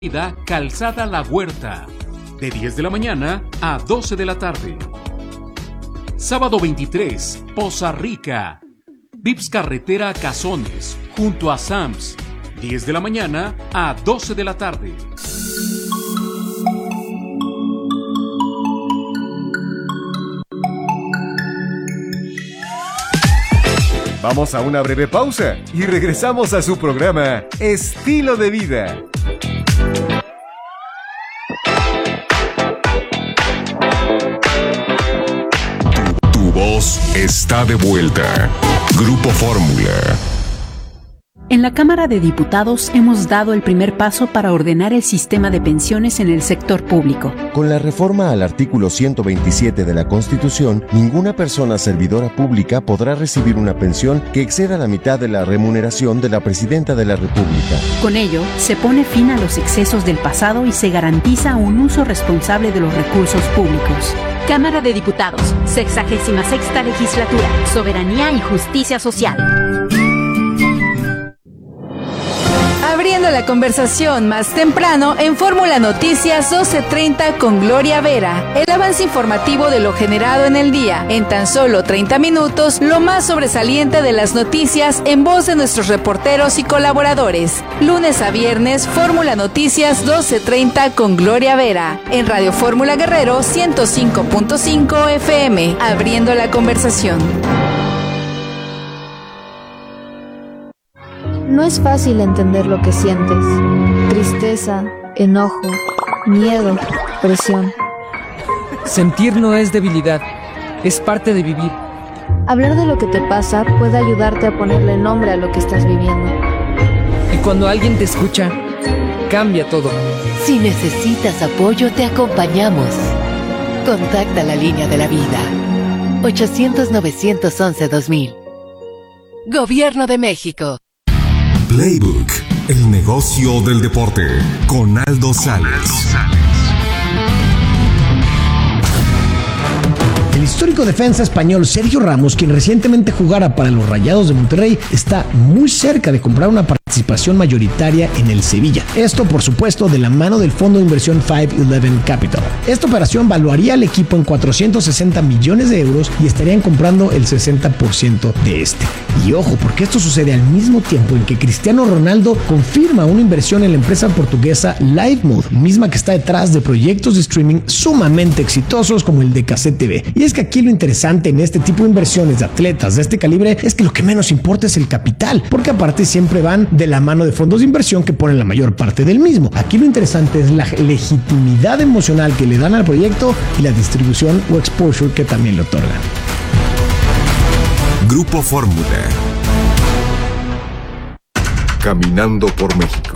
Calzada La Huerta, de 10 de la mañana a 12 de la tarde. Sábado 23, Poza Rica, Vips Carretera Cazones, junto a Sams, 10 de la mañana a 12 de la tarde. Vamos a una breve pausa y regresamos a su programa Estilo de Vida. Tu voz está de vuelta. Grupo Fórmula. En la Cámara de Diputados hemos dado el primer paso para ordenar el sistema de pensiones en el sector público. Con la reforma al artículo 127 de la Constitución, ninguna persona servidora pública podrá recibir una pensión que exceda la mitad de la remuneración de la Presidenta de la República. Con ello, se pone fin a los excesos del pasado y se garantiza un uso responsable de los recursos públicos. Cámara de Diputados, 66ª Legislatura, Soberanía y Justicia Social. Abriendo la conversación más temprano en Fórmula Noticias 12:30 con Gloria Vera. El avance informativo de lo generado en el día. En tan solo 30 minutos, lo más sobresaliente de las noticias en voz de nuestros reporteros y colaboradores. Lunes a viernes, Fórmula Noticias 12:30 con Gloria Vera. En Radio Fórmula Guerrero 105.5 FM. Abriendo la conversación. No es fácil entender lo que sientes. Tristeza, enojo, miedo, presión. Sentir no es debilidad, es parte de vivir. Hablar de lo que te pasa puede ayudarte a ponerle nombre a lo que estás viviendo. Y cuando alguien te escucha, cambia todo. Si necesitas apoyo, te acompañamos. Contacta la línea de la vida. 800-911-2000. Gobierno de México. Playbook, el negocio del deporte, con Aldo Sales. El histórico defensa español Sergio Ramos, quien recientemente jugara para los Rayados de Monterrey, está muy cerca de comprar una participación mayoritaria en el Sevilla. Esto, por supuesto, de la mano del fondo de inversión 511 Capital. Esta operación valuaría al equipo en 460 millones de euros y estarían comprando el 60% de este. Y ojo, porque esto sucede al mismo tiempo en que Cristiano Ronaldo confirma una inversión en la empresa portuguesa Livemode, misma que está detrás de proyectos de streaming sumamente exitosos como el de Cassette TV. Y es que aquí lo interesante en este tipo de inversiones de atletas de este calibre es que lo que menos importa es el capital, porque aparte siempre van de la mano de fondos de inversión que ponen la mayor parte del mismo. Aquí lo interesante es la legitimidad emocional que le dan al proyecto y la distribución o exposure que también le otorgan. Grupo Fórmula. Caminando por México.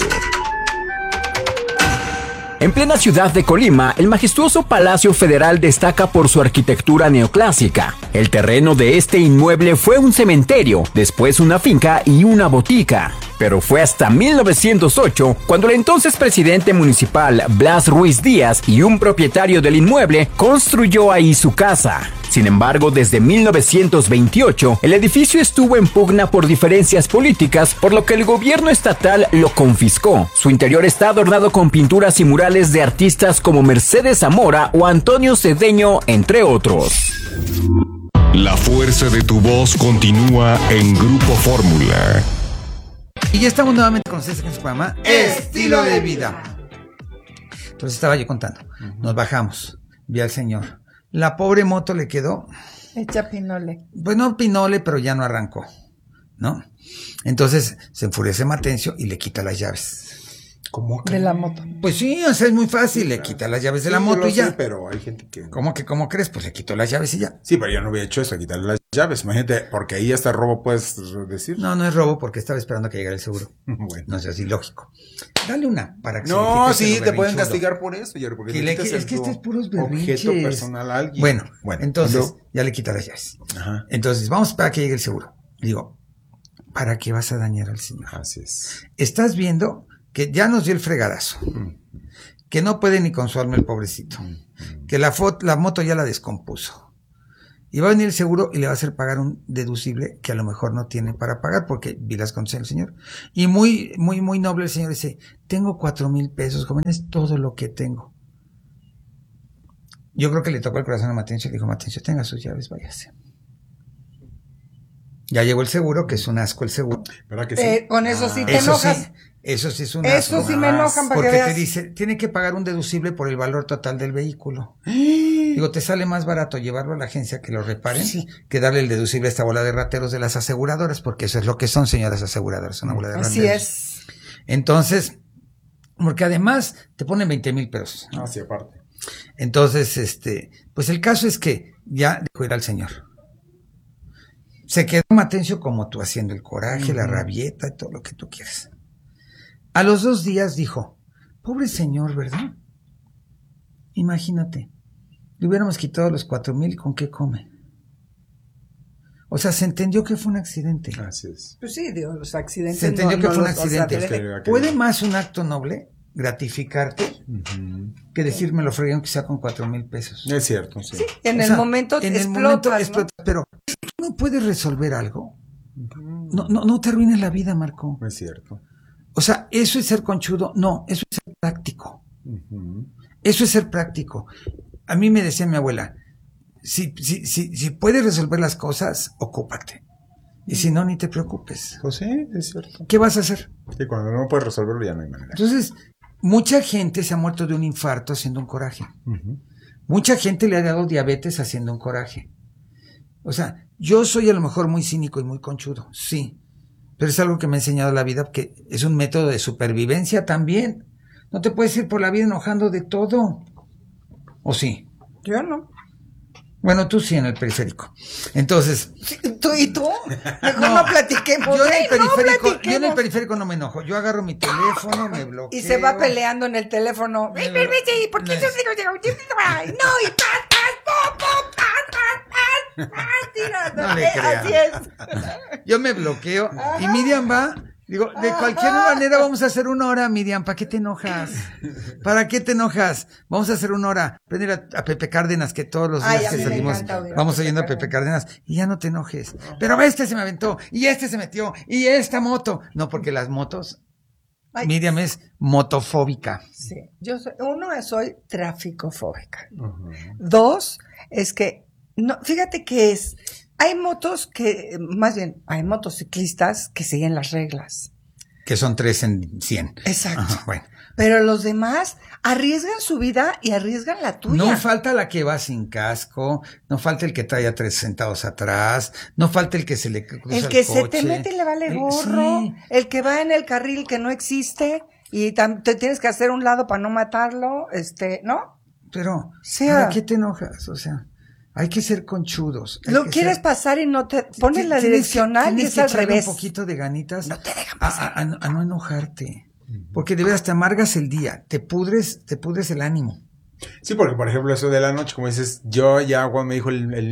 En plena ciudad de Colima, el majestuoso Palacio Federal destaca por su arquitectura neoclásica. El terreno de este inmueble fue un cementerio, después una finca y una botica. Pero fue hasta 1908 cuando el entonces presidente municipal Blas Ruiz Díaz y un propietario del inmueble construyó ahí su casa. Sin embargo, desde 1928, el edificio estuvo en pugna por diferencias políticas, por lo que el gobierno estatal lo confiscó. Su interior está adornado con pinturas y murales de artistas como Mercedes Zamora o Antonio Cedeño, entre otros. La fuerza de tu voz continúa en Grupo Fórmula. Y ya estamos nuevamente con ustedes en su programa Estilo de Vida. Entonces estaba yo contando. Nos bajamos. Vi al señor. La pobre moto le quedó hecha pinole. Pues no pinole, pero ya no arrancó, ¿no? Entonces se enfurece Matencio y le quita las llaves. ¿Cómo que? De la moto. Pues sí, o sea, es muy fácil. Le quita las llaves de la moto y ya. Sé, pero hay gente que... ¿Cómo crees? Pues le quitó las llaves y ya. Sí, pero yo no hubiera hecho eso, quitarle las llaves. Imagínate, porque ahí hasta robo puedes decir. No, no es robo porque estaba esperando que llegara el seguro. Bueno. No es así lógico. Dale una para que no, sí, te pueden castigar por eso, Jerry, porque es que este es puros berrinches. Objeto personal a alguien. Bueno, entonces ya le quita las llaves. Ajá. Entonces, vamos para que llegue el seguro. Digo, ¿para qué vas a dañar al señor? Así es. Estás viendo que ya nos dio el fregadazo, que no puede ni con su alma el pobrecito, que la moto ya la descompuso. Y va a venir el seguro y le va a hacer pagar un deducible que a lo mejor no tiene para pagar, porque vi las condiciones del señor. Y muy noble el señor dice, tengo 4,000 pesos, joven, es todo lo que tengo. Yo creo que le tocó el corazón a Matencio y le dijo, Matencio, tenga sus llaves, váyase. Ya llegó el seguro, que es un asco el seguro. ¿Verdad que sí? Con eso sí te enojas. Eso sí es un asco. Eso sí me enojan para que porque veas. te dice, tiene que pagar un deducible por el valor total del vehículo. Digo, te sale más barato llevarlo a la agencia que lo reparen, que darle el deducible a esta bola de rateros de las aseguradoras, porque eso es lo que son, señoras aseguradoras, una bola de rateros. Así es. Entonces, porque además te ponen 20,000 pesos. Ah, sí, aparte. Entonces, pues el caso es que ya dejó ir al señor. Se quedó Matencio como tú, haciendo el coraje, la rabieta y todo lo que tú quieras. A los 2 días dijo, pobre señor, ¿verdad? Imagínate, le hubiéramos quitado los 4,000, ¿con qué come? O sea, se entendió que fue un accidente. Así es. Pues sí, digo, los accidentes. Se entendió que fue un accidente. O sea, ¿Puede más un acto noble gratificarte que decir me lo fregué aunque sea con 4,000 pesos? Es cierto, sí. Sí, en el momento explotas, ¿no? Pero tú no puedes resolver algo. No te arruines la vida, Marco. Es cierto. O sea, eso es ser conchudo. No, eso es ser práctico. Eso es ser práctico. A mí me decía mi abuela, si puedes resolver las cosas, ocúpate. Y si no, ni te preocupes. Pues sí, es cierto. ¿Qué vas a hacer? Que cuando no puedes resolverlo ya no hay manera. Entonces, mucha gente se ha muerto de un infarto haciendo un coraje. Mucha gente le ha dado diabetes haciendo un coraje. O sea, yo soy a lo mejor muy cínico y muy conchudo, sí. Pero es algo que me ha enseñado la vida, que es un método de supervivencia también. No te puedes ir por la vida enojando de todo. ¿O sí? Yo no. Bueno, tú sí en el periférico. Entonces... ¿Tú y tú? Mejor no platiquemos. Yo en el periférico no me enojo. Yo agarro mi teléfono, me bloqueo. Y se va peleando en el teléfono. ¿Por qué yo digo? No, y no le creas. Así es. Yo me bloqueo y Miriam va, digo, de cualquier manera vamos a hacer 1 hora, Miriam, ¿para qué te enojas? ¿Para qué te enojas? Vamos a hacer 1 hora. Prender a Pepe Cárdenas, que todos los días que salimos vamos oyendo a Pepe Cárdenas, y ya no te enojes. Pero este se me aventó, y este se metió, y esta moto. No, porque las motos, Miriam es motofóbica. Sí, soy tráficofóbica. 2, es que no, fíjate que hay motos que, más bien, hay motociclistas que siguen las reglas. Que son 3 en 100. Exacto. Ajá, bueno. Pero los demás arriesgan su vida y arriesgan la tuya. No falta la que va sin casco, no falta el que trae a 3 sentados atrás, no falta el que se le cruza el que el coche. Se te mete y le vale gorro, sí. El que va en el carril que no existe y te tienes que hacer un lado para no matarlo, ¿no? Pero, ¿para qué te enojas? O sea, hay que ser conchudos. Lo quieres pasar y no te pones la direccional y es al revés. Un poquito de ganitas no te dejan pasar. A no enojarte. Porque de veras te amargas el día, te pudres el ánimo. Sí, porque por ejemplo eso de la noche, como dices, yo ya cuando me dijo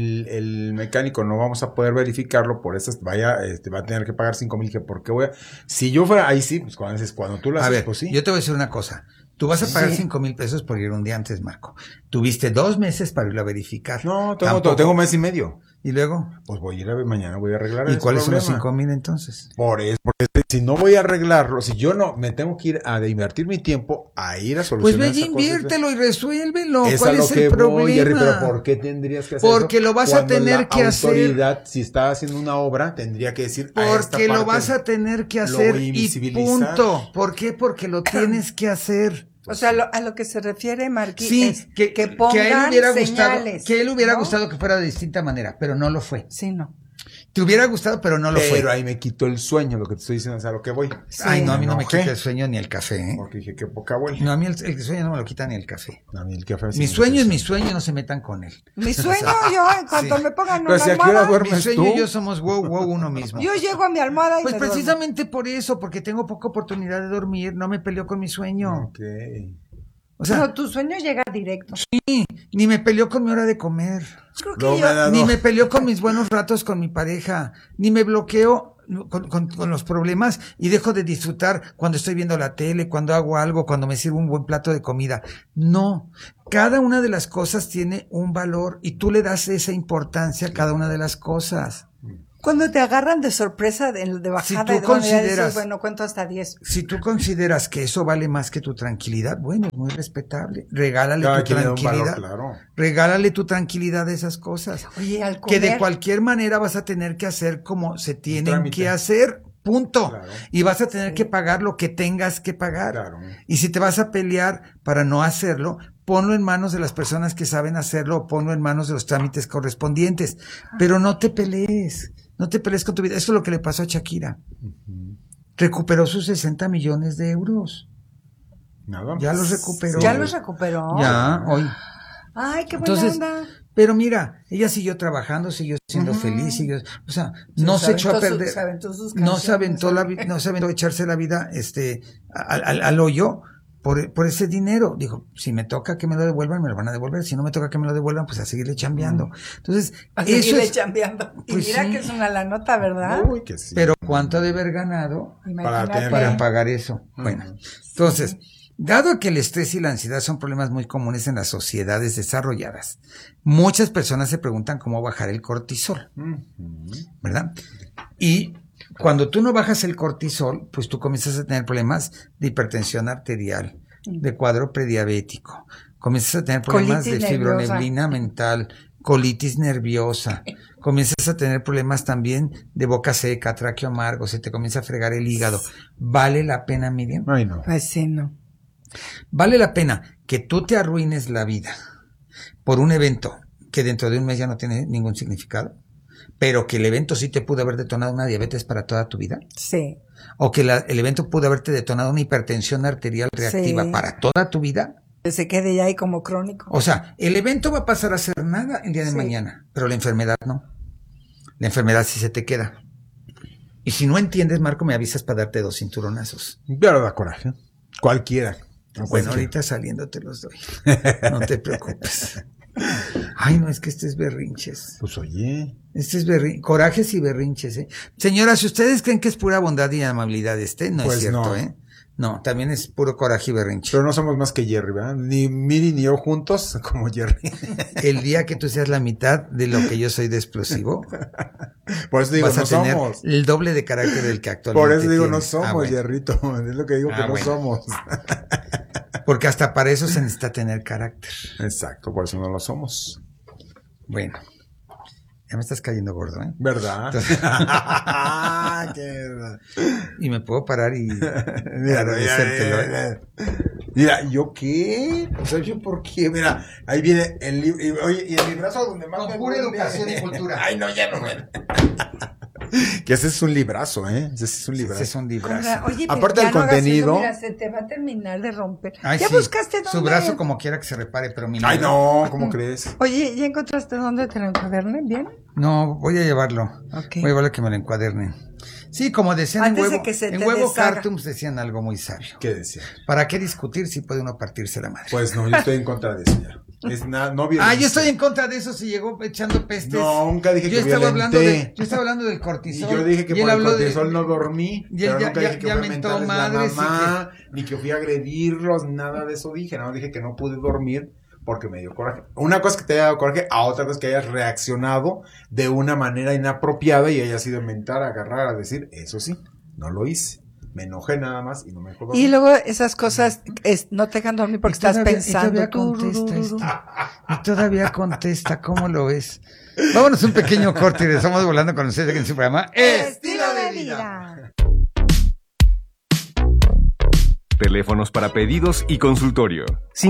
el mecánico, no vamos a poder verificarlo por eso, va a tener que pagar 5,000, que por qué voy a... Si yo fuera ahí sí, pues cuando tú lo haces, a ver, pues sí. Yo te voy a decir una cosa. Tú vas a pagar 5,000 pesos por ir un día antes, Marco. Tuviste 2 meses para irlo a verificar. No, tengo 1 mes y medio. ¿Y luego? Pues mañana voy a arreglar. ¿Y cuáles son los 5,000 entonces? Por eso, porque si no voy a arreglarlo, si yo no me tengo que ir a invertir mi tiempo a ir a solucionar. Pues ve y inviértelo y resuélvelo. Es ¿Cuál es el problema? Jerry, pero ¿por qué tendrías que hacer porque eso? Lo vas a tener que hacer. La autoridad, si está haciendo una obra, tendría que decir porque lo vas a tener que hacer y punto. ¿Por qué? Porque lo tienes que hacer. O sea, a lo que se refiere Marquí es que pongan a él hubiera señales. Que a él hubiera gustado que fuera de distinta manera, pero no lo fue. Sí, no. Te hubiera gustado, pero no lo fue. Pero ahí me quitó el sueño, lo que te estoy diciendo, es a lo que voy. Sí, ay, no, a mí no me quita el sueño ni el café, ¿eh? Porque dije, qué poca abuela. No, a mí el sueño no me lo quita ni el café. A mí el café mi sueño es mi sueño, no se metan con él. Mi sueño, yo, en cuanto me pongan una si almohada. Mi sueño y yo somos wow uno mismo. Yo llego a mi almohada y pues precisamente por eso, porque tengo poca oportunidad de dormir, no me peleo con mi sueño. Ok. O sea, no, tu sueño llega directo. Sí, ni me peleó con mi hora de comer. Creo que ni me peleó con mis buenos ratos con mi pareja, ni me bloqueo con los problemas y dejo de disfrutar cuando estoy viendo la tele, cuando hago algo, cuando me sirvo un buen plato de comida. No, cada una de las cosas tiene un valor y tú le das esa importancia a cada una de las cosas. Cuando te agarran de sorpresa de bajada, Si tú de consideras, bueno, cuento hasta 10. Si tú consideras que eso vale más que tu tranquilidad, bueno, es muy respetable. Regálale Cada tu quien le da un tranquilidad. valor, claro. Regálale tu tranquilidad de esas cosas. Oye, al Que de comer- cualquier manera vas a tener que hacer como se tienen trámite. que hacer. Punto. Claro. Y vas a tener que pagar lo que tengas que pagar. Claro. Y si te vas a pelear para no hacerlo, ponlo en manos de las personas que saben hacerlo o ponlo en manos de los trámites correspondientes. Pero no te pelees. No te pelees con tu vida. Eso es lo que le pasó a Shakira. Recuperó sus 60 millones de euros. Nada más. Ya los recuperó. ¿Ya los recuperó? Ya, hoy. Ay, qué buena Entonces, onda. pero mira, ella siguió trabajando, siguió siendo feliz, siguió, o sea, no se echó a perder, no se aventó no se aventó a echarse la vida, al hoyo por ese dinero. Dijo, si me toca que me lo devuelvan, me lo van a devolver, si no me toca que me lo devuelvan, pues a seguirle chambeando. Entonces, A eso seguirle es, chambeando. Y pues mira sí. que es una la nota, ¿verdad? Uy, que sí. pero ¿cuánto ha de haber ganado Imagínate. para pagar eso? Bueno, entonces, dado que el estrés y la ansiedad son problemas muy comunes en las sociedades desarrolladas, muchas personas se preguntan cómo bajar el cortisol, ¿verdad? Y cuando tú no bajas el cortisol, pues tú comienzas a tener problemas de hipertensión arterial, de cuadro prediabético, comienzas a tener problemas Colitis de fibroneblina mental, colitis nerviosa, comienzas a tener problemas también de boca seca, tráqueo amargo, se te comienza a fregar el hígado. ¿Vale la pena, Miriam? Ay, no. Pues sí, no. ¿Vale la pena que tú te arruines la vida por un evento que dentro de un mes ya no tiene ningún significado? Pero que el evento sí te pudo haber detonado una diabetes para toda tu vida. Sí. O que el evento pudo haberte detonado una hipertensión arterial reactiva Sí. para toda tu vida. Que se quede ya ahí como crónico. O sea, el evento va a pasar a ser nada el día de Sí. mañana, pero la enfermedad no. La enfermedad sí se te queda. Y si no entiendes, Marco, me avisas para darte 2 cinturonazos. Pero da coraje. Cualquiera. Bueno, ahorita saliendo te los doy. No te preocupes. Ay, no, es que este es berrinches. Pues oye. Este es corajes y berrinches, ¿eh? Señoras, si ustedes creen que es pura bondad y amabilidad no Pues es cierto, no. ¿eh? No, también es puro coraje y berrinche. Pero no somos más que Jerry, ¿verdad? Ni Miri ni yo juntos como Jerry. El día que tú seas la mitad de lo que yo soy de explosivo, Por eso digo, vas a no tener somos. el doble de carácter del que actualmente Por eso digo, no tienes. somos, bueno. Jerrito. Es lo que digo, que no bueno. somos. Porque hasta para eso se necesita tener carácter. Exacto, por eso no lo somos. Bueno, ya me estás cayendo gordo, ¿eh? ¿Verdad? Y me puedo parar y Mira, agradecértelo, ¿eh? Mira, ¿yo qué? O sea, ¿yo por qué? Mira, ahí viene el libro. Oye, y en mi brazo donde más Con me pura duele. educación y cultura. Ay, no, ya no me. Que ese es un librazo, ¿eh? Ese es un librazo. Ese es un librazo. Ahora, oye, Aparte ya del no hagas contenido. eso, mira, se te va a terminar de romper. Ay, ¿Ya sí, buscaste dónde? su brazo como quiera que se repare, pero mi Ay, negro- no, ¿cómo crees? Oye, ¿ya encontraste dónde te lo encuadernen? ¿Bien? No, voy a llevarlo. Ok. Voy a llevarlo que me lo encuadernen. Sí, como decían Antes en de huevo, que se en te huevo deshaga. Cartoons decían algo muy sabio. ¿Qué decía? ¿Para qué discutir si puede uno partirse la madre? Pues no, yo estoy en contra de eso ya. Es nada, no violencia. Yo estoy en contra de eso si llegó echando pestes. No, nunca dije yo que estaba violenté. yo estaba hablando del cortisol. Y yo dije que y él por el habló de- cortisol no dormí, y él pero ya- nunca ya- dije que ya fui a mentó mentarles la madres y mamá, ni que fui a agredirlos, nada de eso dije. No, dije que no pude dormir porque me dio coraje. Una cosa es que te haya dado coraje, a otra cosa es que hayas reaccionado de una manera inapropiada y hayas ido a mentar, a agarrar, a decir, eso sí, no lo hice. Me enojé nada más y no me dejó dormir. Y luego esas cosas no te dejan dormir porque estás pensando. Y todavía contesta, ¿cómo lo ves? Vámonos un pequeño corte y regresamos volando con ustedes aquí en su programa Estilo de vida. Teléfonos para pedidos y consultorio.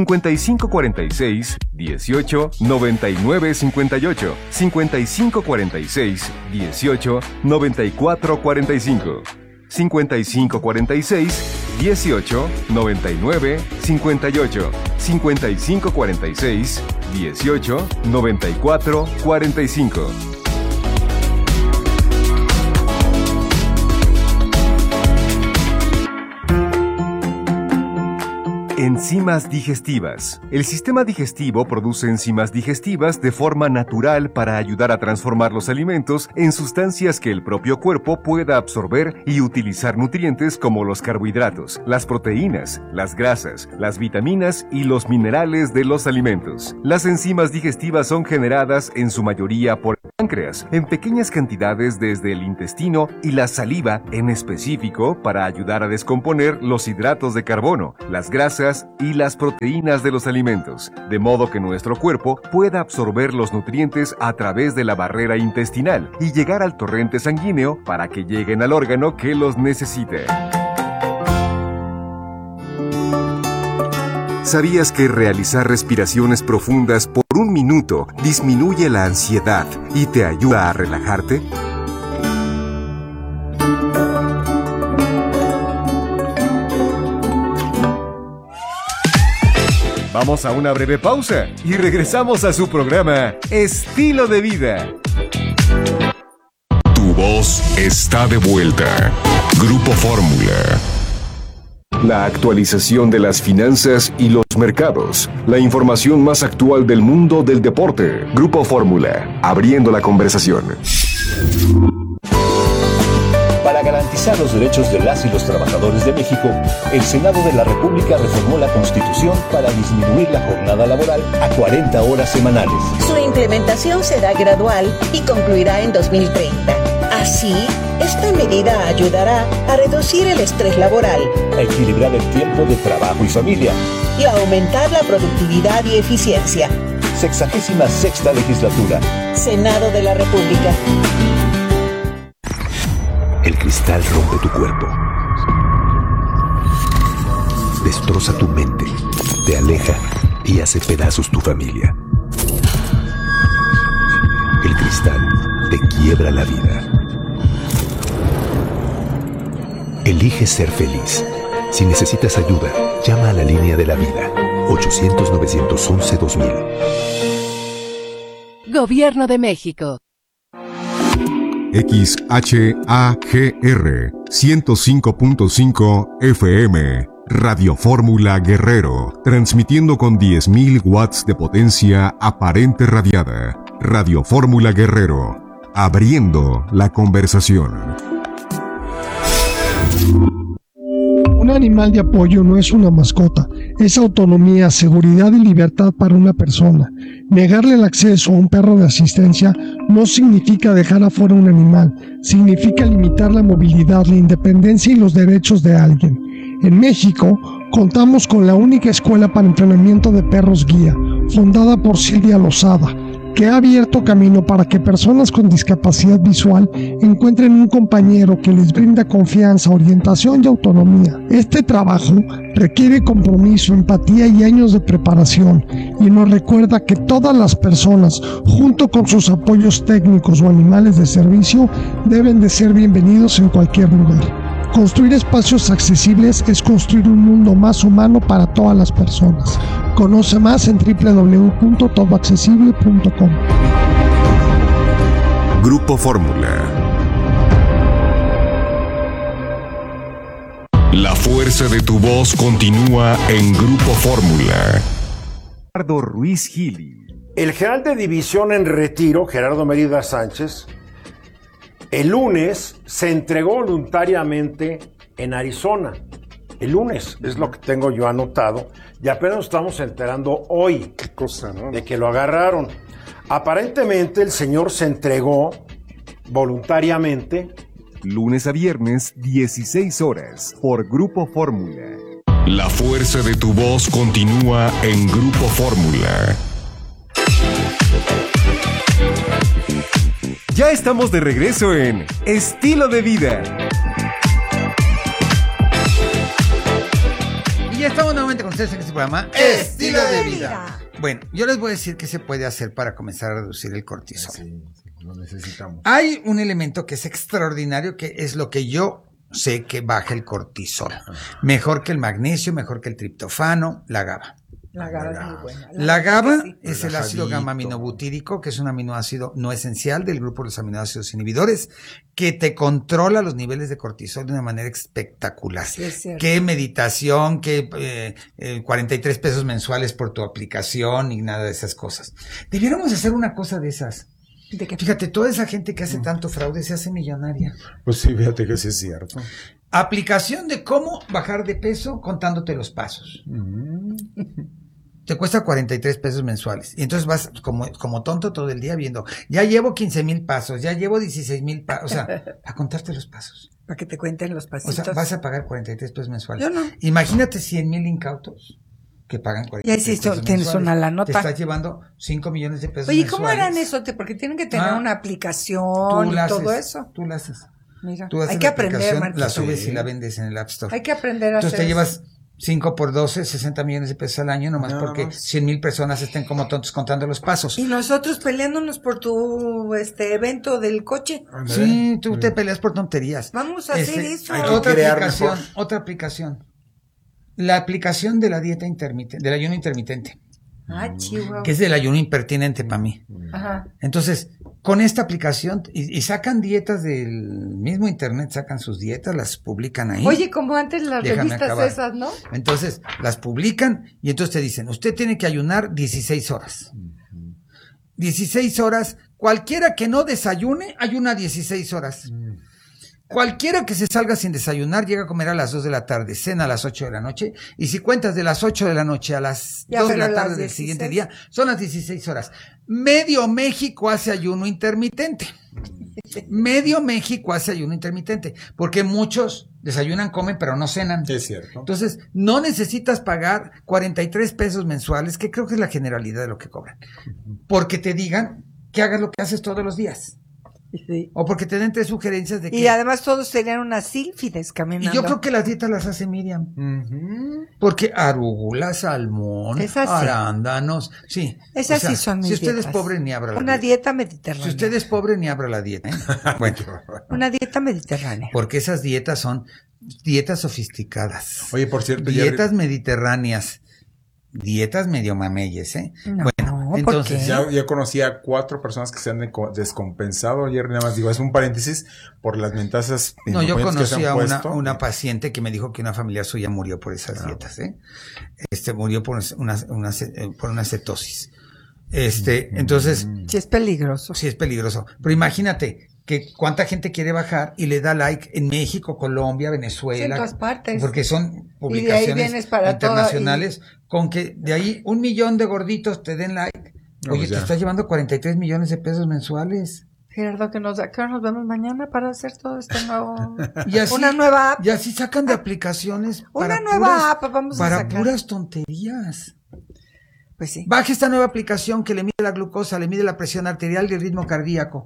5546-18-9958. 5546-18-9445. 5546-18-9958. 5546-18-9445. Enzimas digestivas. El sistema digestivo produce enzimas digestivas de forma natural para ayudar a transformar los alimentos en sustancias que el propio cuerpo pueda absorber y utilizar nutrientes como los carbohidratos, las proteínas, las grasas, las vitaminas y los minerales de los alimentos. Las enzimas digestivas son generadas en su mayoría por el páncreas, en pequeñas cantidades desde el intestino y la saliva en específico para ayudar a descomponer los hidratos de carbono, las grasas y las proteínas de los alimentos, de modo que nuestro cuerpo pueda absorber los nutrientes a través de la barrera intestinal y llegar al torrente sanguíneo para que lleguen al órgano que los necesite. ¿Sabías que realizar respiraciones profundas por 1 minuto disminuye la ansiedad y te ayuda a relajarte? Vamos a una breve pausa y regresamos a su programa Estilo de Vida. Tu voz está de vuelta. Grupo Fórmula. La actualización de las finanzas y los mercados. La información más actual del mundo del deporte. Grupo Fórmula. Abriendo la conversación. Para garantizar los derechos de las y los trabajadores de México, el Senado de la República reformó la Constitución para disminuir la jornada laboral a 40 horas semanales. Su implementación será gradual y concluirá en 2030. Así, esta medida ayudará a reducir el estrés laboral, a equilibrar el tiempo de trabajo y familia y a aumentar la productividad y eficiencia. 66ª legislatura. Senado de la República. El cristal rompe tu cuerpo, destroza tu mente, te aleja y hace pedazos tu familia. El cristal te quiebra la vida. Elige ser feliz. Si necesitas ayuda, llama a la línea de la vida. 800-911-2000. Gobierno de México. XHAGR 105.5 FM, Radio Fórmula Guerrero, transmitiendo con 10.000 watts de potencia aparente radiada. Radio Fórmula Guerrero, abriendo la conversación. Un animal de apoyo no es una mascota, es autonomía, seguridad y libertad para una persona. Negarle el acceso a un perro de asistencia no significa dejar afuera un animal, significa limitar la movilidad, la independencia y los derechos de alguien. En México, contamos con la única escuela para entrenamiento de perros guía, fundada por Silvia Lozada, que ha abierto camino para que personas con discapacidad visual encuentren un compañero que les brinda confianza, orientación y autonomía. Este trabajo requiere compromiso, empatía y años de preparación, y nos recuerda que todas las personas, junto con sus apoyos técnicos o animales de servicio, deben de ser bienvenidos en cualquier lugar. Construir espacios accesibles es construir un mundo más humano para todas las personas. Conoce más en www.todoaccesible.com. Grupo Fórmula. La fuerza de tu voz continúa en Grupo Fórmula. Gerardo Ruiz Gili. El general de división en retiro, Gerardo Mérida Sánchez, el lunes se entregó voluntariamente en Arizona. El lunes, es lo que tengo yo anotado, y apenas nos estamos enterando hoy de que lo agarraron. Aparentemente el señor se entregó voluntariamente. Lunes a viernes, 16 horas, por Grupo Fórmula. La fuerza de tu voz continúa en Grupo Fórmula. Ya estamos de regreso en Estilo de Vida. Y ya estamos nuevamente con ustedes en este programa Estilo de Vida. Bueno, yo les voy a decir qué se puede hacer para comenzar a reducir el cortisol. Sí, lo necesitamos. Hay un elemento que es extraordinario, que es lo que yo sé que baja el cortisol. Mejor que el magnesio, mejor que el triptofano, la GABA. La GABA es muy buena. La GABA es el Relajadito. ácido gamma-aminobutírico, que es un aminoácido no esencial del grupo de los aminoácidos inhibidores, que te controla los niveles de cortisol de una manera espectacular. Sí, es cierto. Qué meditación, qué 43 pesos mensuales por tu aplicación y nada de esas cosas. Debiéramos hacer una cosa de esas. ¿De qué? Fíjate, toda esa gente que hace tanto fraude se hace millonaria. Pues sí, fíjate que sí es cierto. Aplicación de cómo bajar de peso contándote los pasos. Te cuesta 43 pesos mensuales. Y entonces vas como tonto todo el día viendo, ya llevo 15,000 pasos, ya llevo 16,000 pasos. O sea, a contarte los pasos. Para que te cuenten los O pasitos. sea, vas a pagar 43 pesos mensuales. Yo no. Imagínate 100,000 incautos que pagan 43 Y ahí sí pesos tienes mensuales. una lanota. Te estás llevando 5 millones de pesos Oye, mensuales. ¿cómo harán eso? Porque tienen que tener una aplicación y todo eso. Tú la haces. Mira, Tú haces hay que la aprender, aplicación, Marquito. la subes y la vendes en el App Store. Hay que aprender a Entonces hacer te eso. llevas 5 por 12, 60 millones de pesos al año, nomás Nada porque más. 100,000 personas estén como tontos contando los pasos. Y nosotros peleándonos por tu evento del coche. Sí, tú te peleas por tonterías. Vamos a hacer eso. hay que Otra crear aplicación, mejor. otra aplicación. La aplicación de la dieta intermitente, del ayuno intermitente, Ah, chihuahua. que es del ayuno impertinente para mí. Ajá. Entonces, con esta aplicación, y sacan dietas del mismo internet, sacan sus dietas, las publican ahí. Oye, como antes las Déjame revistas acabar. esas, ¿no? Entonces, las publican y entonces te dicen, usted tiene que ayunar 16 horas. 16 horas, cualquiera que no desayune, ayuna 16 horas. Cualquiera que se salga sin desayunar llega a comer a las 2 de la tarde, cena a las 8 de la noche, y si cuentas de las 8 de la noche a las Ya, 2 de pero la tarde las del 16. siguiente día, son las 16 horas. Medio México hace ayuno intermitente. Medio México hace ayuno intermitente, porque muchos desayunan, comen, pero no cenan. Es cierto. Entonces, no necesitas pagar 43 pesos mensuales, que creo que es la generalidad de lo que cobran, porque te digan que hagas lo que haces todos los días. Sí. O porque te den 3 sugerencias de que... Y además todos serían unas sílfides caminando. Y yo creo que las dietas las hace Miriam. Porque arugula, salmón, Esas sí. arándanos, sí. Esas O sea, sí son mis si usted dietas. es pobre, ni abra la Una dieta mediterránea. Si usted es pobre, ni abra la dieta. ¿eh? Bueno, Una dieta mediterránea. porque esas dietas son dietas sofisticadas. Oye, por cierto, Dietas mediterráneas. Dietas medio mameyes, ¿eh? No, bueno, ¿por entonces... qué? Ya conocí a 4 personas que se han descompensado ayer, nada más digo, es un paréntesis por las mentazas. No, yo que se conocí han a puesto. una paciente que me dijo que una familiar suya murió por esas dietas, ¿eh? Murió por una cetosis. Entonces. Sí es peligroso. Sí es peligroso. Pero imagínate que cuánta gente quiere bajar y le da like en México, Colombia, Venezuela. Sí, en todas partes. Porque son Y de ahí publicaciones vienes para internacionales con que de ahí 1 millón de gorditos te den like. No, Oye, pues te ya. estás llevando 43 millones de pesos mensuales. Gerardo, ¿qué nos vemos mañana para hacer todo esto nuevo? Y así, Una nueva app. Y así sacan de aplicaciones. Una para nueva puras- app vamos a Para sacar. puras tonterías. Pues sí. Baje esta nueva aplicación que le mide la glucosa, le mide la presión arterial y el ritmo cardíaco.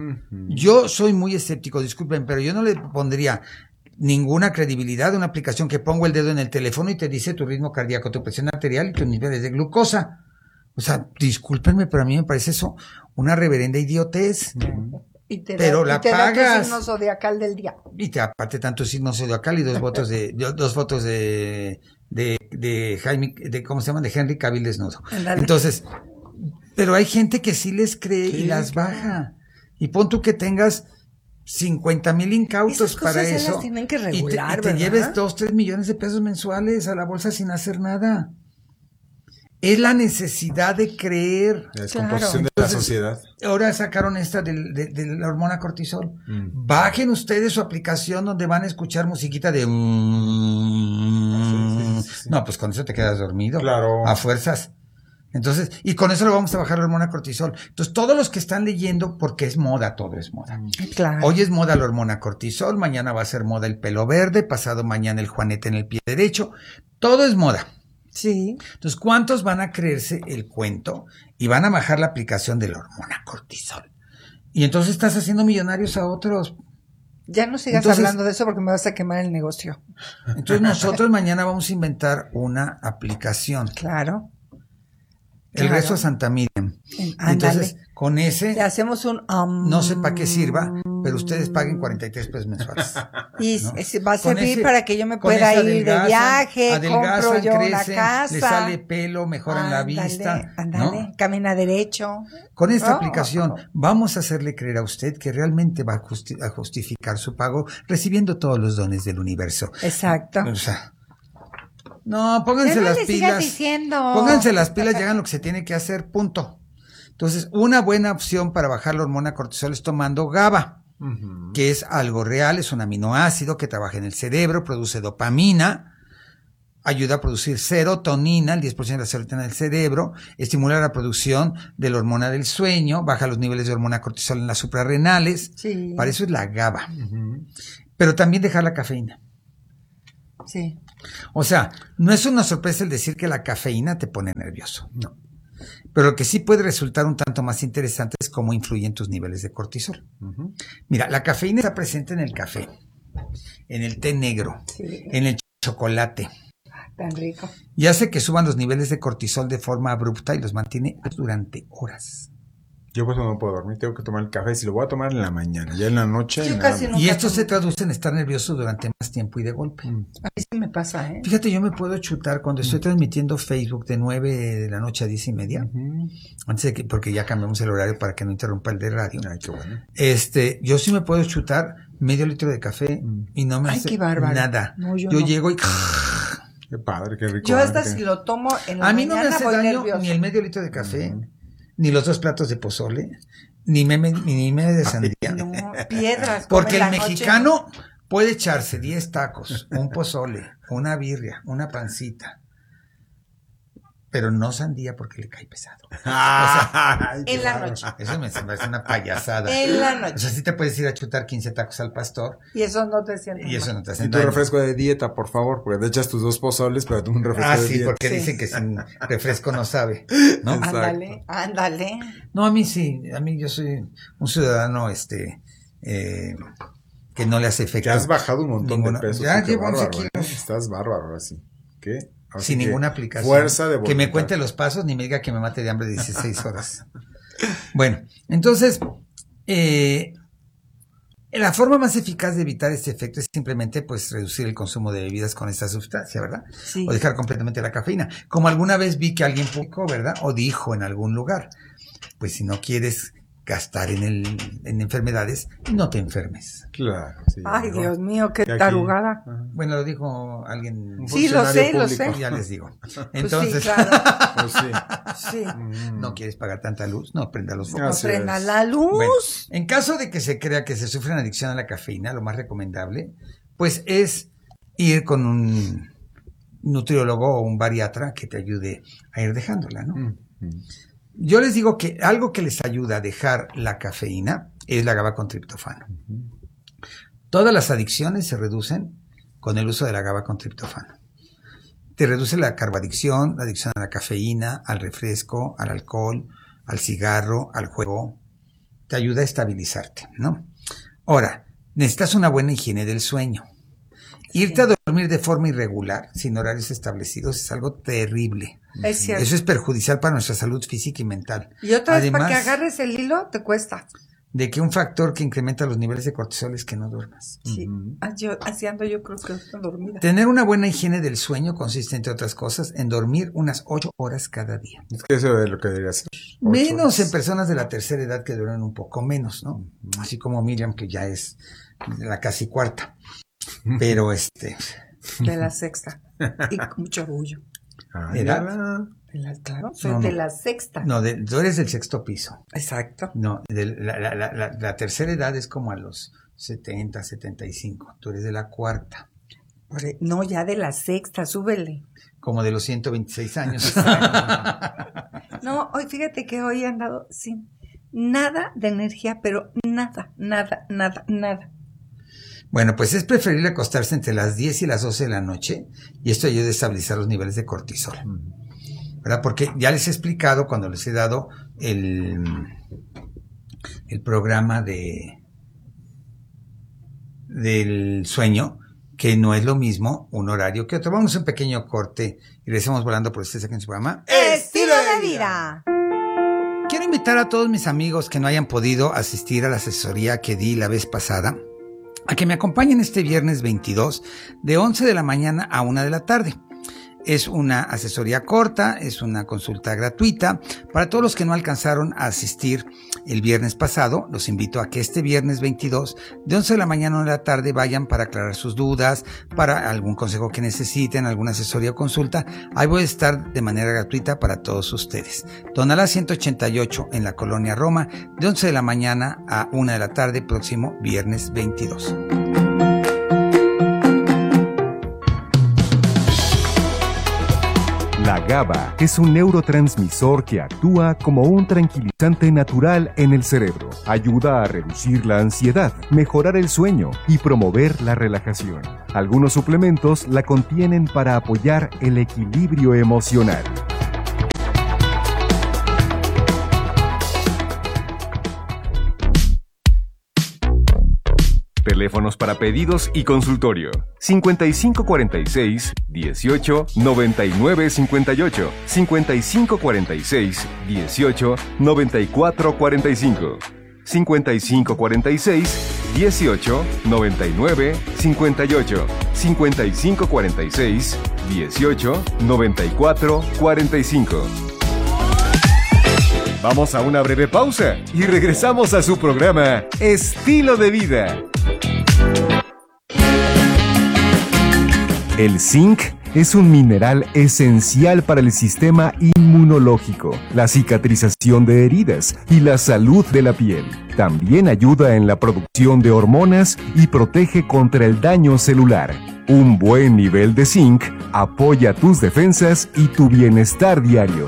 Yo soy muy escéptico, disculpen, pero yo no le pondría ninguna credibilidad a una aplicación que pongo el dedo en el teléfono y te dice tu ritmo cardíaco, tu presión arterial y tus niveles de glucosa. O sea, discúlpenme, pero a mí me parece eso una reverenda idiotez. Y te Pero da, la y te da tu pagas. signo zodiacal del día. Y te aparte tanto signo zodiacal y 2 votos de Jaime, ¿cómo se llama? De Henry Cavill desnudo. Ándale. Entonces, pero hay gente que sí les cree y las baja. Y pon tú que tengas 50,000 incautos Esas cosas para ya eso. las tienen que y te regular, ¿verdad? lleves 2-3 millones de pesos mensuales a la bolsa sin hacer nada. Es la necesidad de creer. La descomposición de la sociedad. Ahora sacaron esta de la hormona cortisol. Bajen ustedes su aplicación donde van a escuchar musiquita de... No, pues con eso te quedas dormido. Claro. A fuerzas. Entonces, y con eso le vamos a bajar la hormona cortisol. Entonces, todos los que están leyendo, porque es moda, todo es moda. Claro. Hoy es moda la hormona cortisol, mañana va a ser moda el pelo verde, pasado mañana el juanete en el pie derecho. Todo es moda. Sí. Entonces, ¿cuántos van a creerse el cuento y van a bajar la aplicación de la hormona cortisol? Y entonces estás haciendo millonarios a otros. Ya no sigas Entonces- hablando de eso porque me vas a quemar el negocio. Entonces nosotros mañana vamos a inventar una aplicación. Claro. El rezo a Santa Miriam. Entonces, con ese... Le hacemos un... no sé para qué sirva, pero ustedes paguen 43 pesos mensuales. Y ¿no? va a servir para que yo me pueda ir de viaje, compro yo crecen, una casa. le sale pelo, mejoran la vista. Ándale, camina derecho. Con esta aplicación vamos a hacerle creer a usted que realmente va a justificar su pago recibiendo todos los dones del universo. Exacto. O sea, no, pónganse las pilas. Pónganse las pilas y hagan lo que se tiene que hacer, punto. Entonces, una buena opción para bajar la hormona cortisol es tomando GABA, que es algo real, es un aminoácido que trabaja en el cerebro, produce dopamina, ayuda a producir serotonina, el 10% de la serotonina del cerebro, estimula la producción de la hormona del sueño, baja los niveles de hormona cortisol en las suprarrenales. Sí. Para eso es la GABA. Pero también dejar la cafeína. Sí. O sea, no es una sorpresa el decir que la cafeína te pone nervioso, no. Pero lo que sí puede resultar un tanto más interesante es cómo influyen tus niveles de cortisol. Mira, la cafeína está presente en el café, en el té negro, en el chocolate. Tan rico. Y hace que suban los niveles de cortisol de forma abrupta y los mantiene durante horas. Yo pues no puedo dormir, tengo que tomar el café. Si lo voy a tomar en la mañana, ya en la noche. Y esto se traduce en estar nervioso durante más tiempo y de golpe. A mí sí me pasa, ¿eh? Fíjate, yo me puedo chutar cuando estoy transmitiendo Facebook de 9 de la noche a 10:30. Antes de que, porque ya cambiamos el horario para que no interrumpa el de radio. Ay, qué bueno. Yo sí me puedo chutar medio litro de café y no me hace nada. No, yo llego y... Qué padre, qué rico. Yo hasta si lo tomo en la mañana. A mí no me hace daño nervioso. ni el medio litro de café, ni los 2 platos de pozole, ni medio de sandía. No, piedras. Porque el mexicano puede echarse 10 tacos, un pozole, una birria, una pancita, pero no sandía porque le cae pesado. O sea, en la noche. Eso me parece una payasada. En la noche. O sea, sí te puedes ir a chutar 15 tacos al pastor. Y eso no te siente Y tu refresco de dieta, por favor, porque te echas tus 2 pozoles, pero tú un refresco de dieta. Sí, porque dicen que sin refresco no sabe, ¿no? Ándale. No, a mí sí, yo soy un ciudadano, que no le hace efecto. Te has bajado un montón de pesos. Ya llevo 11 kilos. Estás bárbaro, así. ¿Qué? Así sin ninguna aplicación. Fuerza de voluntad. Que me cuente los pasos ni me diga que me mate de hambre 16 horas. Bueno, entonces, la forma más eficaz de evitar este efecto es simplemente pues reducir el consumo de bebidas con esta sustancia, ¿verdad? Sí. O dejar completamente la cafeína. Como alguna vez vi que alguien publicó, ¿verdad? O dijo en algún lugar, pues si no quieres gastar en enfermedades, no te enfermes. Claro. Sí, ay, ¿no? Dios mío, qué tarugada. Bueno, lo dijo alguien. Sí, lo sé. Ya les digo. Entonces, pues sí, claro. Pues sí. ¿No quieres pagar tanta luz? No, prenda los focos. No prenda la luz. Bueno, en caso de que se crea que se sufre una adicción a la cafeína, lo más recomendable, pues es ir con un nutriólogo o un bariatra que te ayude a ir dejándola, ¿no? Yo les digo que algo que les ayuda a dejar la cafeína es la GABA con triptofano. Todas las adicciones se reducen con el uso de la GABA con triptofano. Te reduce la carboadicción, la adicción a la cafeína, al refresco, al alcohol, al cigarro, al juego. Te ayuda a estabilizarte, ¿no? Ahora, necesitas una buena higiene del sueño. Irte a dormir de forma irregular, sin horarios establecidos, es algo terrible. Es cierto. Eso es perjudicial para nuestra salud física y mental. Y otra vez, además, para que agarres el hilo, te cuesta. De que un factor que incrementa los niveles de cortisol es que no duermas. Sí, así ando yo creo que estoy dormida. Tener una buena higiene del sueño consiste, entre otras cosas, en dormir unas 8 horas cada día. Es que eso es lo que debería ser. Menos en personas de la tercera edad que duermen un poco menos, ¿no? Así como Miriam, que ya es la casi cuarta. Pero de la sexta. Y con mucho orgullo. ¿Edad? Claro, soy de la sexta. No, tú eres del 6º piso. Exacto. No, la tercera edad es como a los 70, 75. Tú eres de la 4ª. No, ya de la 6ª, súbele. Como de los 126 años. No, hoy fíjate que hoy he andado sin nada de energía, pero nada. Bueno, pues es preferible acostarse entre las 10 y las 12 de la noche y esto ayuda a estabilizar los niveles de cortisol, ¿verdad? Porque ya les he explicado cuando les he dado el programa del sueño que no es lo mismo un horario que otro. Vamos a un pequeño corte y regresamos volando por ustedes aquí en su programa Estilo de Vida. Quiero invitar a todos mis amigos que no hayan podido asistir a la asesoría que di la vez pasada a que me acompañen este viernes 22 de 11 de la mañana a 1 de la tarde. Es una asesoría corta, es una consulta gratuita. Para todos los que no alcanzaron a asistir el viernes pasado, los invito a que este viernes 22, de 11 de la mañana a 1 de la tarde, vayan para aclarar sus dudas, para algún consejo que necesiten, alguna asesoría o consulta. Ahí voy a estar de manera gratuita para todos ustedes. Tonalá 188 en la Colonia Roma, de 11 de la mañana a 1 de la tarde, próximo viernes 22. La GABA es un neurotransmisor que actúa como un tranquilizante natural en el cerebro. Ayuda a reducir la ansiedad, mejorar el sueño y promover la relajación. Algunos suplementos la contienen para apoyar el equilibrio emocional. Teléfonos para pedidos y consultorio: 5546-18-9958, 5546-18-9445, 5546-18-9958, 5546-18-9445. Vamos a una breve pausa y regresamos a su programa Estilo de Vida. El zinc es un mineral esencial para el sistema inmunológico, la cicatrización de heridas y la salud de la piel. También ayuda en la producción de hormonas y protege contra el daño celular. Un buen nivel de zinc apoya tus defensas y tu bienestar diario.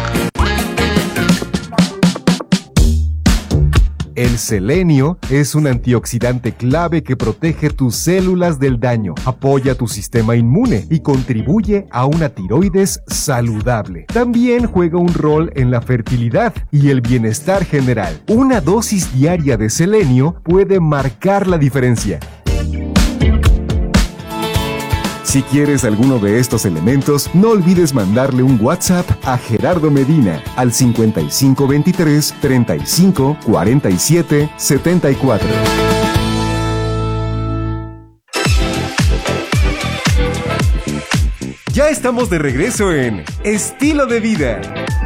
El selenio es un antioxidante clave que protege tus células del daño, apoya tu sistema inmune y contribuye a una tiroides saludable. También juega un rol en la fertilidad y el bienestar general. Una dosis diaria de selenio puede marcar la diferencia. Si quieres alguno de estos elementos, no olvides mandarle un WhatsApp a Gerardo Medina al 5523 35 47 74. Ya estamos de regreso en Estilo de Vida.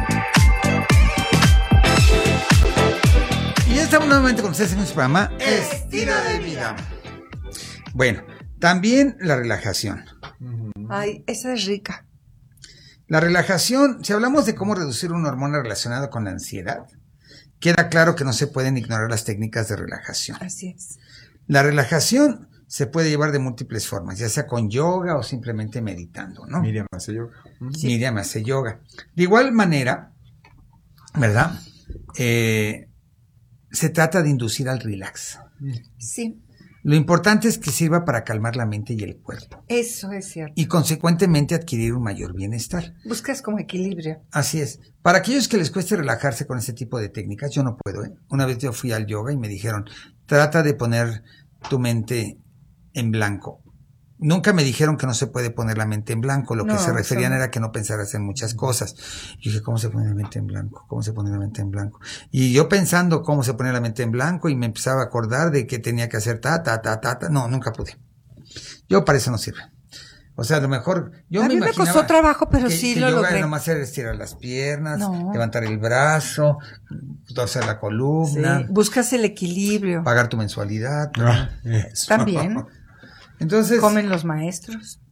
Y ya estamos nuevamente con ustedes en nuestro programa Estilo de Vida. Bueno, también la relajación. Ay, esa es rica. La relajación, si hablamos de cómo reducir una hormona relacionada con la ansiedad, queda claro que no se pueden ignorar las técnicas de relajación. Así es. La relajación se puede llevar de múltiples formas, ya sea con yoga o simplemente meditando, ¿no? Miriam hace yoga. Sí. Miriam hace yoga. De igual manera, ¿verdad? Se trata de inducir al relax. Sí. Lo importante es que sirva para calmar la mente y el cuerpo. Eso es cierto. Y consecuentemente adquirir un mayor bienestar. Buscas como equilibrio. Así es. Para aquellos que les cueste relajarse con este tipo de técnicas, yo no puedo, ¿eh? Una vez yo fui al yoga y me dijeron, trata de poner tu mente en blanco. Nunca me dijeron que no se puede poner la mente en blanco. Lo que se referían era que no pensaras en muchas cosas. Y dije, ¿cómo se pone la mente en blanco? ¿Cómo se pone la mente en blanco? Y yo pensando cómo se pone la mente en blanco y me empezaba a acordar de que tenía que hacer ta. No, nunca pude. Yo para eso no sirve. O sea, a lo mejor yo a mí me costó trabajo, pero sí lo logré. Yoga nomás era estirar las piernas, levantar el brazo, torcer la columna. Sí. Buscas el equilibrio. Pagar tu mensualidad. También. Entonces, ¿comen los maestros?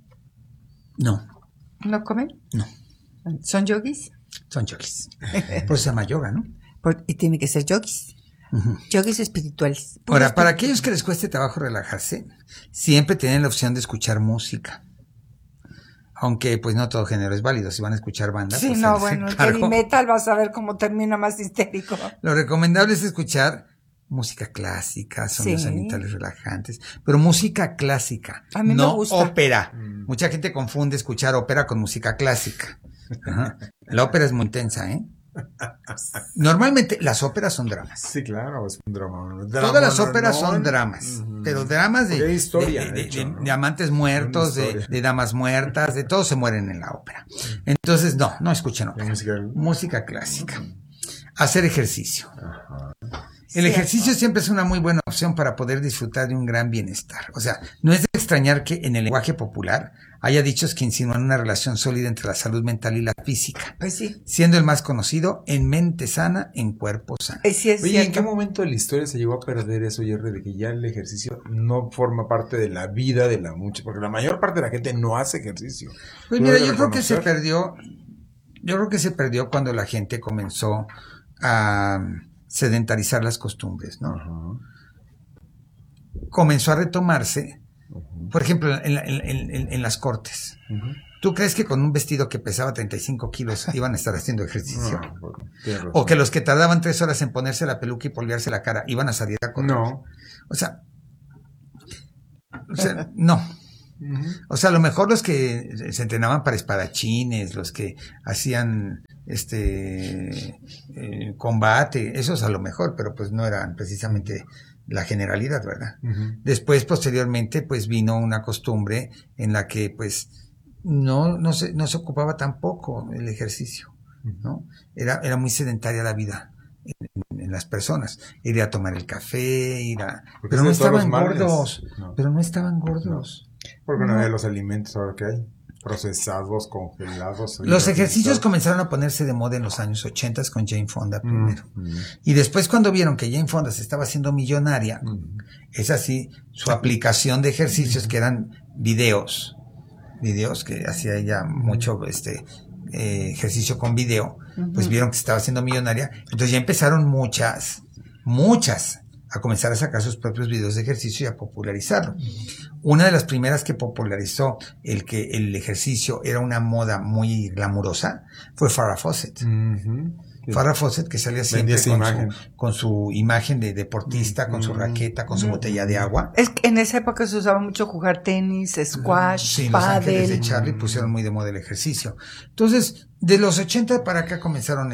No. ¿No comen? No. ¿Son yogis? Son yogis. Por eso se llama yoga, ¿no? Y tiene que ser yogis. Yogis espirituales. Ahora, para aquellos que les cueste trabajo relajarse, siempre tienen la opción de escuchar música. Aunque, pues, no todo género es válido. Si van a escuchar bandas. Sí, pues, no, bueno, el heavy metal vas a ver cómo termina más histérico. Lo recomendable es escuchar música clásica, sonidos ambientales relajantes, pero música clásica, a mí no me gusta. Ópera. Mucha gente confunde escuchar ópera con música clásica. Ajá. La ópera es muy intensa, ¿eh? Normalmente las óperas son dramas. Sí, claro, es un drama. Todas las óperas son dramas, pero dramas de historia, de amantes muertos, de damas muertas, de todos se mueren en la ópera. Entonces, no escuchen ópera. Música clásica. Hacer ejercicio. El ejercicio siempre es una muy buena opción para poder disfrutar de un gran bienestar. O sea, no es de extrañar que en el lenguaje popular haya dichos que insinúan una relación sólida entre la salud mental y la física. Pues sí. Siendo el más conocido, en mente sana, en cuerpo sano. Sí, es Oye, cierto. ¿en qué momento de la historia se llegó a perder eso, Jerry, de que ya el ejercicio no forma parte de la vida de la mucha? Porque la mayor parte de la gente no hace ejercicio. Pues mira, yo creo que se perdió cuando la gente comenzó a sedentarizar las costumbres, ¿no? Uh-huh. Comenzó a retomarse, por ejemplo, en las cortes. Uh-huh. ¿Tú crees que con un vestido que pesaba 35 kilos iban a estar haciendo ejercicio? No, o que los que tardaban 3 horas en ponerse la peluca y polvearse la cara iban a salir a correr. No. O sea, no. Uh-huh. O sea, a lo mejor los que se entrenaban para espadachines, los que hacían combate, esos a lo mejor, pero pues no eran precisamente la generalidad, ¿verdad? Uh-huh. Después, posteriormente, pues vino una costumbre en la que pues no se ocupaba tampoco el ejercicio, ¿no? Era muy sedentaria la vida en las personas. Ir a tomar el café, pero no estaban gordos. No. Pero no estaban gordos. Porque no había los alimentos ahora que hay. Procesados, congelados. Los ejercicios comenzaron a ponerse de moda en los años 80 con Jane Fonda primero. Y después cuando vieron que Jane Fonda se estaba haciendo millonaria, es así, su aplicación de ejercicios que eran videos que hacía ella mucho ejercicio con video, pues vieron que se estaba haciendo millonaria. Entonces ya empezaron muchas a comenzar a sacar sus propios videos de ejercicio y a popularizarlo. Una de las primeras que popularizó que el ejercicio era una moda muy glamurosa fue Farrah Fawcett. Uh-huh. Farrah Fawcett, que salía siempre con su imagen de deportista, con su raqueta, con su botella de agua. Es que en esa época se usaba mucho jugar tenis, squash, sí, pádel. Los Ángeles de Charlie pusieron muy de moda el ejercicio. Entonces, de los 80 para acá comenzaron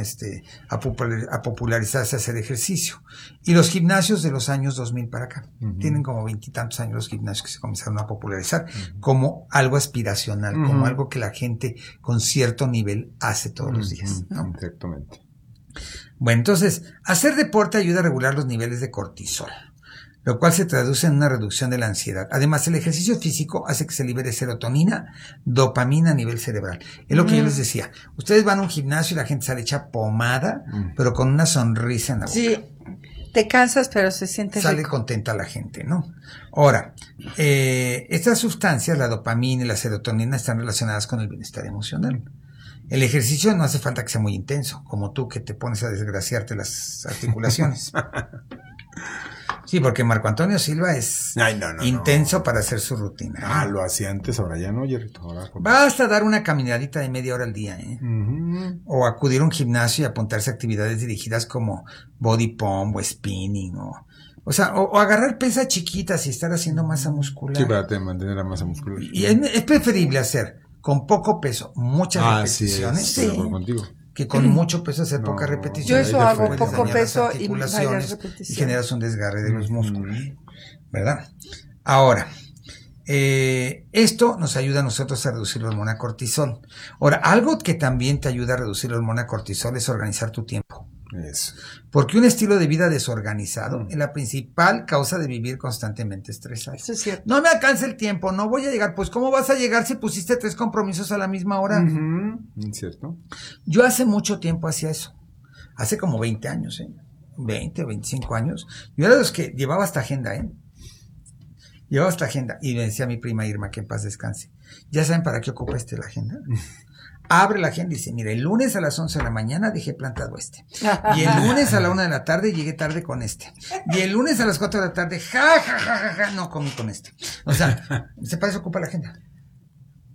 a popularizarse a hacer ejercicio. Y los gimnasios de los años 2000 para acá. Uh-huh. Tienen como 20 y tantos años los gimnasios que se comenzaron a popularizar como algo aspiracional, como algo que la gente con cierto nivel hace todos los días, ¿no? Exactamente. Bueno, entonces, hacer deporte ayuda a regular los niveles de cortisol, lo cual se traduce en una reducción de la ansiedad. Además, el ejercicio físico hace que se libere serotonina, dopamina a nivel cerebral. Es lo que yo les decía. Ustedes van a un gimnasio y la gente sale hecha pomada, pero con una sonrisa en la boca. Sí, te cansas, pero se siente sale rico. Contenta la gente, ¿no? Ahora, estas sustancias, la dopamina y la serotonina, están relacionadas con el bienestar emocional. El ejercicio no hace falta que sea muy intenso, como tú que te pones a desgraciarte las articulaciones. Sí, porque Marco Antonio Silva es intenso para hacer su rutina. Lo hacía antes, ahora ya no, Jerry. Basta dar una caminadita de media hora al día, Uh-huh. O acudir a un gimnasio y apuntarse a actividades dirigidas como body pump o spinning, o agarrar pesas chiquitas y estar haciendo masa muscular. Sí, para mantener la masa muscular. Y es preferible hacer con poco peso muchas repeticiones. Sí, contigo. Que con mucho peso hacer pocas repeticiones. Yo eso hago, poco peso y varias repeticiones. Y generas un desgarre de los músculos, ¿verdad? Ahora, esto nos ayuda a nosotros a reducir la hormona cortisol. Ahora, algo que también te ayuda a reducir la hormona cortisol es organizar tu tiempo. Eso. Porque un estilo de vida desorganizado es la principal causa de vivir constantemente estresado. Eso es cierto. No me alcanza el tiempo, no voy a llegar. Pues, ¿cómo vas a llegar si pusiste 3 compromisos a la misma hora? ¿Cierto? Yo hace mucho tiempo hacía eso. Hace como 20 años, 20 o 25 años. Yo era de los que llevaba esta agenda, Llevaba esta agenda. Y me decía mi prima Irma, que en paz descanse. ¿Ya saben para qué ocupa la agenda? Abre la agenda y dice, mira, el lunes a las 11 de la mañana dejé plantado y el lunes a la 1 de la tarde llegué tarde con y el lunes a las 4 de la tarde, no comí con O sea, ¿se parece ocupa la agenda?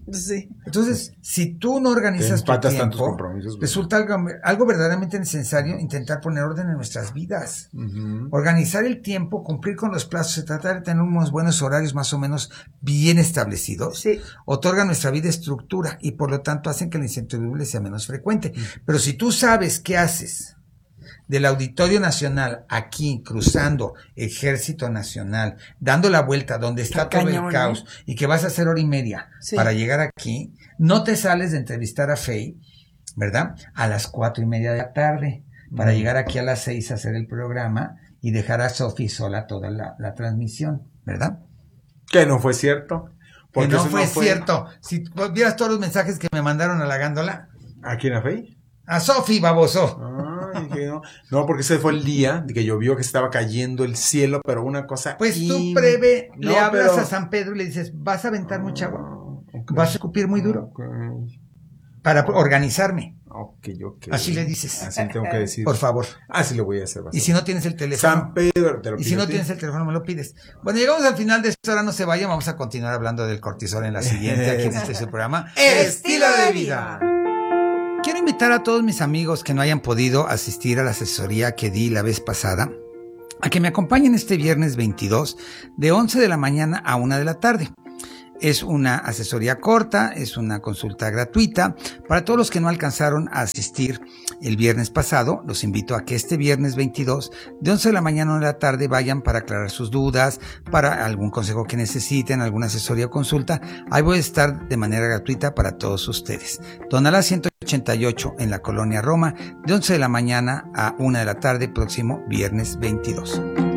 Sí. Entonces, si tú no organizas tu empatas tantos tiempo, compromisos, güey. resulta algo verdaderamente necesario intentar poner orden en nuestras vidas. Organizar el tiempo, cumplir con los plazos, tratar de tener unos buenos horarios más o menos bien establecidos, otorga a nuestra vida estructura y por lo tanto hacen que la incertidumbre sea menos frecuente. Pero si tú sabes qué haces del Auditorio Nacional aquí, cruzando Ejército Nacional, dando la vuelta donde está todo el caos, y que vas a hacer 1:30 para llegar aquí, no te sales de entrevistar a Fey, ¿verdad? A las 4:30 de la tarde, para llegar aquí a las 6 a hacer el programa y dejar a Sofi sola toda la transmisión, ¿verdad? Que no fue cierto. Que no fue cierto. Si vieras todos los mensajes que me mandaron halagándola. ¿A quién, a Fey? A Sofi, baboso. No, porque ese fue el día de que llovió, que estaba cayendo el cielo, pero una cosa... Pues tú le hablas a San Pedro y le dices, vas a aventar mucha agua, vas a escupir muy duro, para organizarme. Así le dices. Así tengo que decir. Por favor. Así lo voy a hacer. Y si no tienes el teléfono. San Pedro, te lo pido. Y si no tienes el teléfono, me lo pides. Bueno, llegamos al final de esta hora, no se vayan, vamos a continuar hablando del cortisol en la siguiente, aquí en este su programa. Estilo de vida. Quiero invitar a todos mis amigos que no hayan podido asistir a la asesoría que di la vez pasada, a que me acompañen este viernes 22 de 11 de la mañana a 1 de la tarde. Es una asesoría corta, es una consulta gratuita. Para todos los que no alcanzaron a asistir el viernes pasado, los invito a que este viernes 22, de 11 de la mañana a 1 de la tarde, vayan para aclarar sus dudas, para algún consejo que necesiten, alguna asesoría o consulta. Ahí voy a estar de manera gratuita para todos ustedes. Tonalá 188 en la Colonia Roma, de 11 de la mañana a 1 de la tarde, próximo viernes 22.